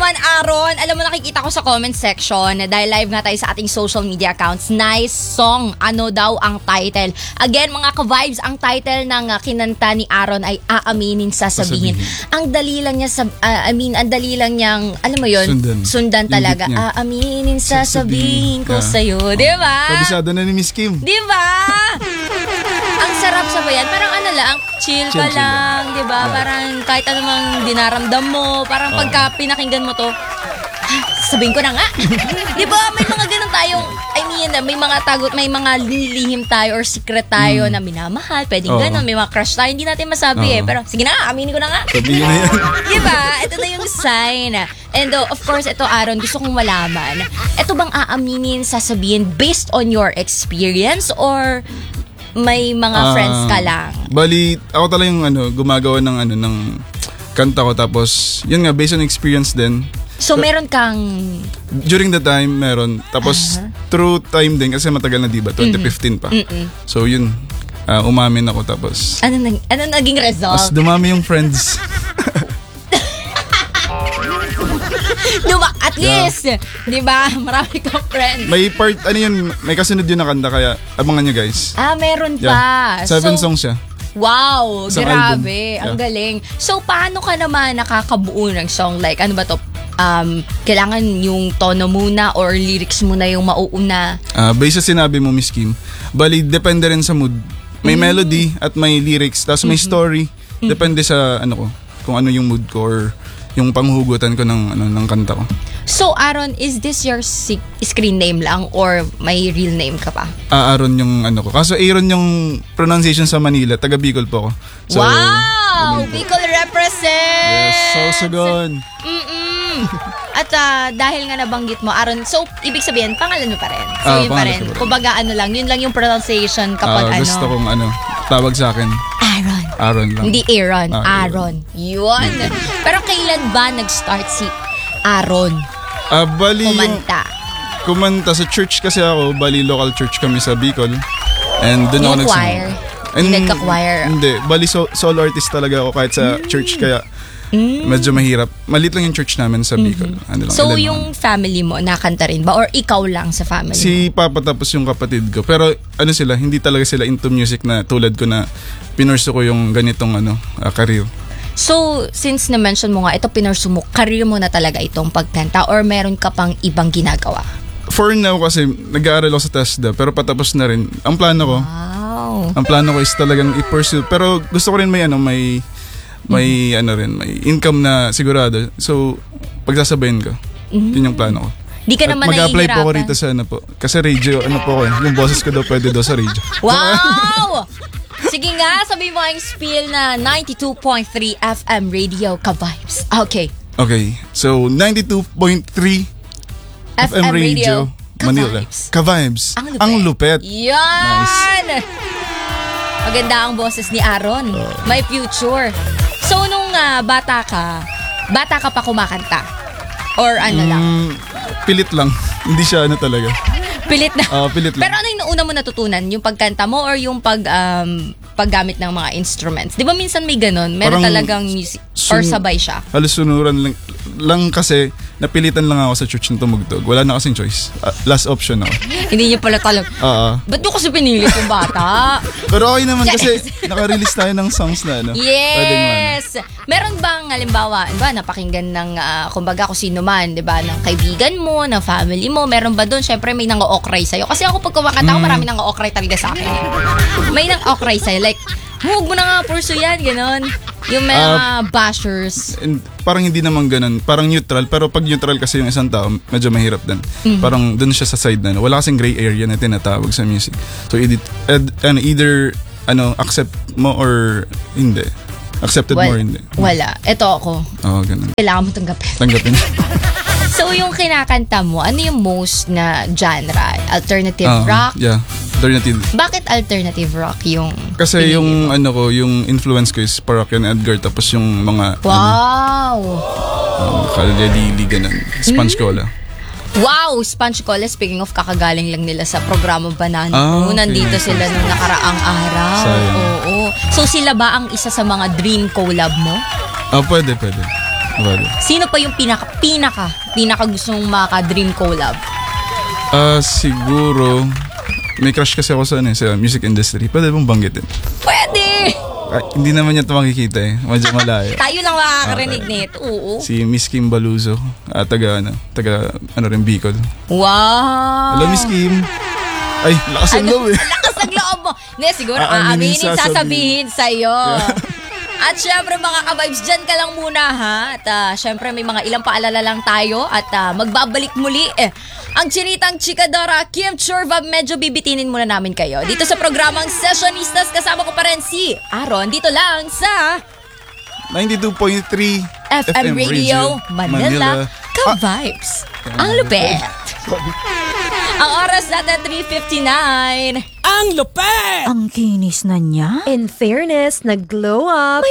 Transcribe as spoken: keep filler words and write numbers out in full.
naman, Aaron. Alam mo, nakikita ko sa comment section, dahil live nga tayo sa ating social media accounts, nice song. Ano daw ang title? Again, mga ka-vibes, ang title ng uh, kinanta ni Aaron ay Aaminin Sasabihin. Sasabihin. Ang dali lang niya, sa, uh, I mean, ang dali lang niyang, alam mo yun, sundan, sundan talaga. Aaminin Sasabihin ko yeah. sa'yo. Oh. Di ba? Kabisado na ni Miss Kim. Di ba? Ang sarap sabayan. Parang ano lang, chill, chill ka chill lang, lang. Di ba? Yeah. Parang kahit anumang dinaramdam mo, parang oh. pagka pinakinggan mo to, sabihin ko na nga. Di ba? May mga ganun tayong, I mean, may mga tagot, may mga lilihim tayo or secret tayo mm. na minamahal. Pwedeng oh. ganun, may mga crush tayo. Hindi natin masabi oh. eh. Pero sige na, aminin ko na nga. Sabihin na yan. Di ba? Ito na yung sign. And uh, of course, ito Aaron, gusto kong malaman. Ito bang aaminin, sasabihin based on your experience or may mga uh, friends ka lang? Bali, ako talaga yung ano, gumagawa ng ano ng kanta ko, tapos yun nga, based on experience din. So, meron kang... During the time, meron. Tapos, uh-huh. through time din, kasi matagal na diba, twenty fifteen pa. Mm-mm. So, yun, uh, umamin ako, tapos... Ano, nag- ano naging result? Mas dumami yung friends. Diba? At least, yeah. di ba? Marami kang friends. May part, ano yun, may kasunod yun na kanta, kaya abangan nyo guys. Ah, meron yeah. pa. Seven so, songs siya. Wow, Isang grabe. album. Ang yeah. galing. So, paano ka naman nakakabuo ng song? Like, ano ba to? Um, kailangan yung tono muna or lyrics muna yung mauuna? Uh, based sa sinabi mo, Miss Kim, bali, depende rin sa mood. May mm. melody at may lyrics, tapos may mm-hmm. story. Mm-hmm. Depende sa, ano ko, kung ano yung mood ko or yung panghugutan ko ng ano ng kanta ko. So Aaron, is this your si- screen name lang or may real name ka pa? Ah, Aaron yung ano ko. Kaso Aaron yung pronunciation sa Manila, taga Bicol po ako. So, wow! Bicol represent! Yes, so sagon. Mm-mm. At uh, dahil nga nabanggit mo, Aaron, so ibig sabihin, pangalan mo pa rin. So ah, yun pa rin. Kumbaga ano lang, yun lang yung pronunciation kapag ah, ano. Gusto kong ano, tawag sa akin. Aaron. Aaron lang. Hindi Aaron, ah, Aaron. Aaron. Yun. Pero kailan ba nag-start si Aaron? Ah, bali kumanta. Yung, kumanta sa church kasi ako, bali local church kami sa Bicol. And doon ako nagsimula. Choir? Hindi nagka-choir? Hindi, bali so, solo artist talaga ako kahit sa mm. church, kaya mm. medyo mahirap. Malit lang yung church namin sa Bicol. Mm-hmm. Ano lang, so yung naman. Family mo, nakanta rin ba? Or ikaw lang sa family si mo? Papa tapos yung kapatid ko. Pero ano sila, hindi talaga sila into music na tulad ko na pinurso ko yung ganitong ano, uh, career. So, since na-mention mo nga, ito pinurso mo, career mo na talaga itong pagkanta or meron ka pang ibang ginagawa? For now kasi, nag-aaral ako sa TESDA pero patapos na rin. Ang plano ko, wow. ang plano ko is talagang i-pursue. Pero gusto ko rin may ano, may may mm-hmm. ano rin, may income na sigurado. So, pagsasabayin ko. Mm-hmm. Yun yung plano ko. Di ka naman nahihirapan. Mag-apply po ako rito sa ano po. Kasi radio, ano po ko eh. Yung boses ko daw pwede daw sa radio. Wow! Sige nga, sabi mo ang spiel na ninety-two point three F M Radio Ka-Vibes. Okay. Okay. So, ninety-two point three F M, F M Radio, Radio Manila. Ka-Vibes. Ang lupet. Ang lupet. Yan! Nice. Maganda ang boses ni Aaron. Uh, May future. So, nung uh, bata ka, bata ka pa kumakanta? Or ano um, lang? Pilit lang. Hindi siya ano talaga. Pilit na? Uh, pilit lang. Pero ano yung nauna mo natutunan? Yung pagkanta mo or yung pag, um, paggamit ng mga instruments? Di ba minsan may ganun? Meron parang talagang music sun- or sabay siya? Halos sunuran lang, lang kasi napilitan lang ako sa church na tumugtog. Wala na kasing choice. Uh, last option ako. Hindi niyo pala talaga. Oo. Ba't mo kasi pinilit yung bata? Pero okay naman kasi naka-release tayo ng songs na ano. Yes! Meron bang halimbawa, diba, napakinggan ng uh, kumbaga kung sino man, diba, ng kaibigan mo, ng family mo, meron ba doon? Syempre may nang-o-okray sa'yo. Kasi ako pag kumakanta ako, mm. marami nang-o-okray talaga sa akin. Eh. May nang-okray sa'yo. Like, huwag mo na nga pursue yan, gano'n. Yung mga uh, bashers. Parang hindi naman ganun. Parang neutral. Pero pag neutral kasi yung isang tao, medyo mahirap din. Mm-hmm. Parang dun siya sa side na. Wala kasing gray area na tinatawag sa music. So edit, ed, ano, either ano, accept mo or hindi. Accepted well, mo or hindi. Wala. Ito ako. Oo, oh, ganun. Kailangan mo tanggapin. Tanggapin. So yung kinakanta mo, ano yung most na genre? Alternative uh, rock? Yeah. Alternative. Bakit alternative rock yung kasi yung mo? Ano ko, yung influence ko is Parokya and Edgar, tapos yung mga wow! Ano, um, Kalalili, ganun. Sponge Cola. Wow! Sponge Cola, speaking of, kakagaling lang nila sa programa Banana. Ah, okay. Nandito sila nung nakaraang araw. Sayang. Oo. So sila ba ang isa sa mga dream collab mo? Ah, pwede, pwede. Vado. Sino pa yung pinaka, pinaka, pinaka gustong maka-dream collab? Ah, siguro, may crush kasi ako sa, ano, eh, sa music industry. Pwede mong banggitin? Pwede! Ah, hindi naman niya ito makikita eh. Medyo malayo. Tayo lang makakarinig nito. Oo. Si Miss Kim Baluzo. Ah, taga, ano, taga, ano rin, Bicol. Wow! Hello, Miss Kim. Ay, lakas ang loob eh. Lakas ng loob mo. Hindi, siguro Aaminin, aaminin, sasabihin sa'yo. At syempre mga ka-vibes, dyan ka lang muna ha. At ah, syempre may mga ilang paalala lang tayo. At ah, magbabalik muli eh. Ang chinitang chikadora, Kim Churva, medyo bibitinin muna namin kayo. Dito sa programang Sessionistas, kasama ko pa rin si Aaron. Dito lang sa ninety-two point three F M Radio, Manila, ka-vibes. Ang lupet. Ang oras natin, three fifty-nine. Ang lupet! Ang kinis na niya. In fairness, nag-glow up.